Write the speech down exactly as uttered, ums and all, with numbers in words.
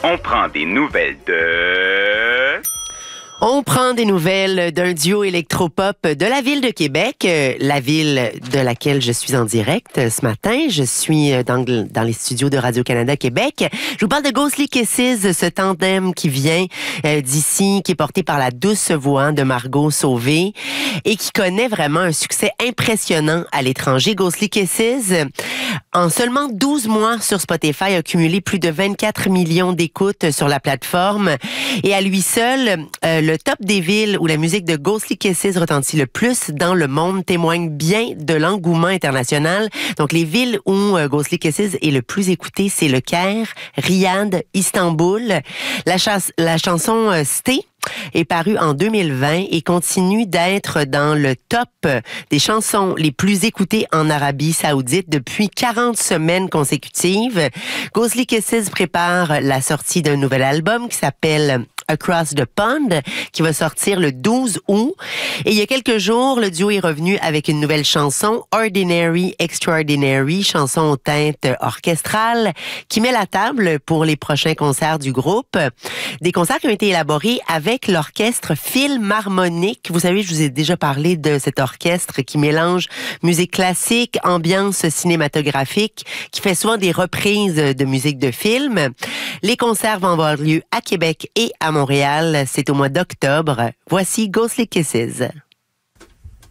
On prend des nouvelles de... On prend des nouvelles d'un duo électropop de la ville de Québec, la ville de laquelle je suis en direct ce matin. Je suis dans, dans les studios de Radio-Canada Québec. Je vous parle de Ghostly Kisses, ce tandem qui vient euh, d'ici, qui est porté par la douce voix de Margot Sauvé et qui connaît vraiment un succès impressionnant à l'étranger. Ghostly Kisses, en seulement douze mois sur Spotify, a cumulé plus de vingt-quatre millions d'écoutes sur la plateforme. Et à lui seul, euh, le top des villes où la musique de Ghostly Kisses retentit le plus dans le monde témoigne bien de l'engouement international. Donc, les villes où euh, Ghostly Kisses est le plus écouté, c'est le Caire, Riyad, Istanbul. La, chas- la chanson euh, Stay est parue en deux mille vingt et continue d'être dans le top des chansons les plus écoutées en Arabie Saoudite depuis quarante semaines consécutives. Ghostly Kisses prépare la sortie d'un nouvel album qui s'appelle Across the Pond, qui va sortir le douze août. Et il y a quelques jours, le duo est revenu avec une nouvelle chanson, Ordinary Extraordinary, chanson aux teintes orchestrales, qui met la table pour les prochains concerts du groupe. Des concerts qui ont été élaborés avec l'orchestre Philharmonique. Vous savez, je vous ai déjà parlé de cet orchestre qui mélange musique classique, ambiance cinématographique, qui fait souvent des reprises de musique de film. Les concerts vont avoir lieu à Québec et à Montréal. C'est au mois d'octobre. Voici Ghostly Kisses.